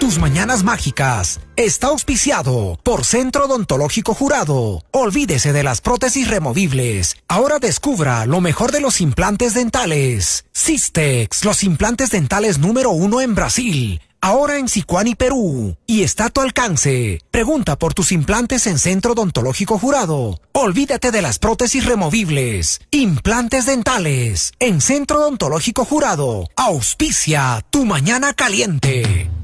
tus mañanas mágicas está auspiciado por Centro Odontológico Jurado. Olvídese de las prótesis removibles. Ahora descubra lo mejor de los implantes dentales. Systex, los implantes dentales número 1 en Brasil. Ahora en Sicuani, Perú. Y está a tu alcance. Pregunta por tus implantes en Centro Odontológico Jurado. Olvídate de las prótesis removibles. Implantes dentales en Centro Odontológico Jurado. Auspicia tu mañana caliente.